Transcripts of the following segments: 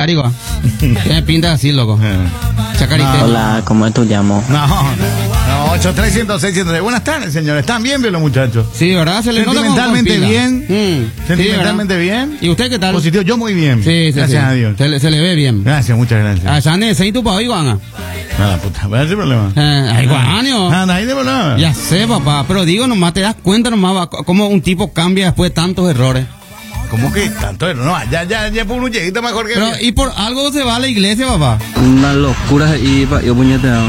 chacarico. Tiene pinta así, loco. Chacarite. Hola, ¿cómo es tu llamo? No, 8306. Buenas tardes, señores. ¿Están bien, los muchachos? Sí, ¿verdad? Se le nota Sentimentalmente con bien. Sentimentalmente bien. ¿Y usted qué tal? Positivo, yo muy bien. Sí, gracias a Dios. Se le ve bien. Gracias, muchas gracias. Ah, ya necesito para hoy, Guana. A la puta, ¿cuál es el problema? Ay, Guanio. Nada, ahí de problema. Ya sé, papá, pero digo nomás, te das cuenta nomás cómo un tipo cambia después de tantos errores. ¿Cómo que tanto? No, ya por un lleguito mejor que... Pero, y por algo se va a la iglesia, papá. Una locura y yo puñeteado.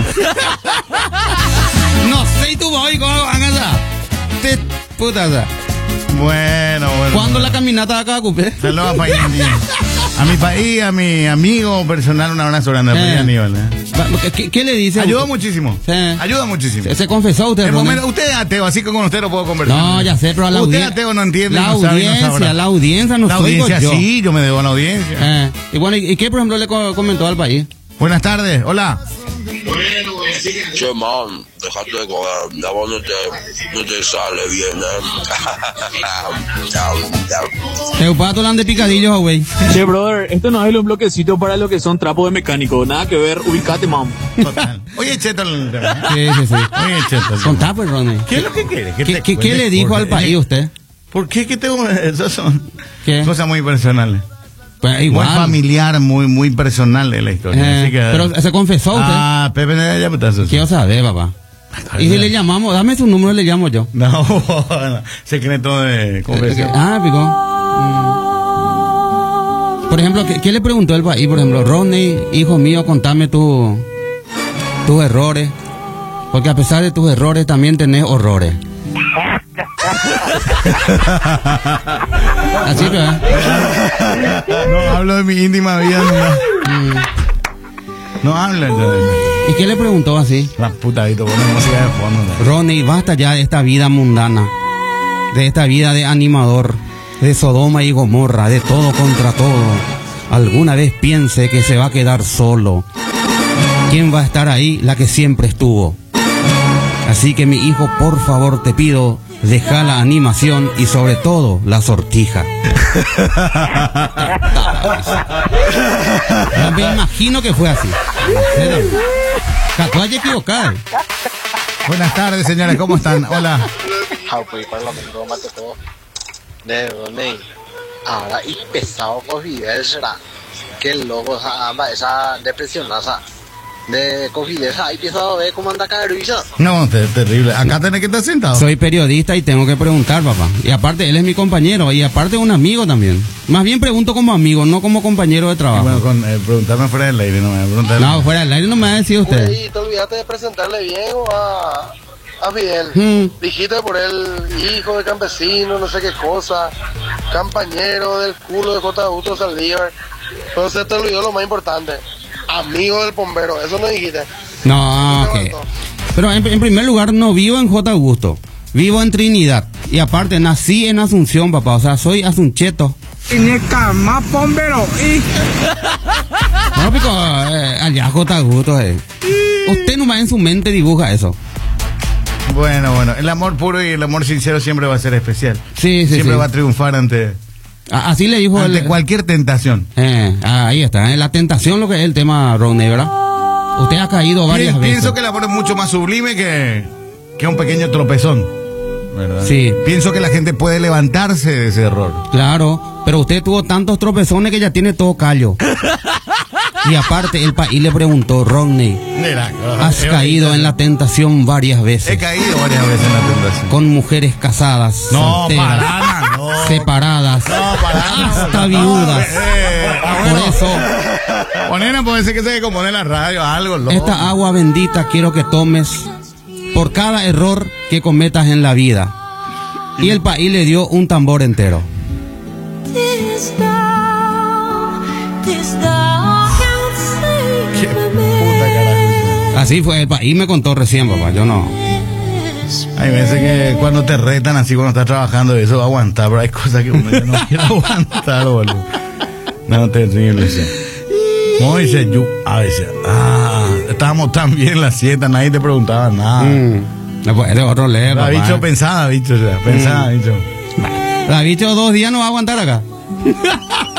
No sé, ¿y tú hoy cómo van a hacer? Te puta, Bueno. ¿Cuándo la caminata acá, Cupé? Saludos a país. A mi país, a mi amigo personal, un abrazo grande. Aníbal, ¿Qué le dice? Ayuda muchísimo. Sí. Ayuda muchísimo. Se confesó usted. Usted es ateo, así que con usted no puedo conversar. No, ya sé, pero a la audiencia. Usted ateo no entiende. La no sabe, audiencia, no sabrá. la audiencia no la soy audiencia, yo. Sí, yo me debo a la audiencia. Y bueno, ¿y qué, por ejemplo, le comentó al país? Buenas tardes, hola. Che, man, dejate de comer, la voz no te sale bien, El pato le han de picadillos, güey. Che, brother, esto no es un bloquecito para lo que son trapos de mecánico. Nada que ver, ubicate, mam. Total. Oye, Cheto. Sí. Oye, Cheto. Contá, pues, Ronnie. ¿Qué es lo que quiere? ¿Qué le dijo al país usted? ¿Por qué? ¿Qué tengo? Esas son ¿Qué? cosas muy personales. Pues igual. Muy familiar, muy personal de la historia. Así que, pero se confesó usted. Pepe, ya me estás. Quiero saber, papá. Y si le llamamos, dame su número y le llamo yo. No, secreto de confesión. Pico. Por ejemplo, ¿qué le preguntó el país? Por ejemplo, Ronnie, hijo mío, contame tus errores. Porque a pesar de tus errores también tenés horrores. Así que no hablo de mi íntima vida no hablo ¿Y qué le preguntó así? La putadito, pone música de fondo, ¿no? Ronnie, basta ya de esta vida mundana, de esta vida de animador, de Sodoma y Gomorra, de todo contra todo. Alguna vez piense que se va a quedar solo. ¿Quién va a estar ahí? La que siempre estuvo. Así que mi hijo, por favor te pido, deja la animación y sobre todo la sortija. No me imagino que fue así. Catuaya equivocada. Buenas tardes, señores, ¿cómo están? Hola. Ahora y pesado confidence que el loco esa depresión de confidence y empezado a ver cómo anda Caruisa. No, terrible. Acá tenés que estar sentado. Soy periodista y tengo que preguntar, papá. Y aparte, él es mi compañero y aparte un amigo también. Más bien pregunto como amigo, no como compañero de trabajo. Bueno, preguntarme fuera del aire, no me preguntar. No, fuera del aire no me va a decir usted. Y te olvidaste de presentarle bien a Fidel. Dijiste por él, hijo de campesino, no sé qué cosa, compañero del culo de J. Augusto Saldívar. Pero se te olvidó lo más importante. Amigo del bombero, eso no dijiste. No, ok. Pero en primer lugar, no vivo en J. Augusto, vivo en Trinidad. Y aparte, nací en Asunción, papá. O sea, soy asuncheto. Más bombero. No, pico, allá J. Augusto. Usted nomás en su mente dibuja eso. Bueno, el amor puro y el amor sincero siempre va a ser especial. Sí. Siempre va a triunfar ante así le dijo cualquier tentación. Ahí está, la tentación lo que es el tema, Ronnie, ¿verdad? Usted ha caído varias veces. Pienso que el amor es mucho más sublime que un pequeño tropezón, ¿verdad? Sí. Pienso que la gente puede levantarse de ese error. Claro, pero usted tuvo tantos tropezones que ya tiene todo callo. Y aparte, el país le preguntó, Ronnie, ¿has caído en la tentación varias veces? He caído varias veces en la tentación. Con mujeres casadas, solteras, separadas, hasta viudas. Por eso, Ponena, puede ser que se compone la radio, algo, loco. Esta agua bendita quiero que tomes por cada error que cometas en la vida. Y el país le dio un tambor entero. Así fue el país, me contó recién, papá, yo no. Hay veces que cuando te retan así, cuando estás trabajando, eso va a aguantar, pero hay cosas que uno ya no quiere aguantar, boludo. No, terrible, sí. No, dice yo, a veces, estábamos tan bien las 7, nadie te preguntaba nada. Después de otro leer, la bicho pensada, bicho, o sea, pensada, bicho. La bicho 2 días no va a aguantar acá.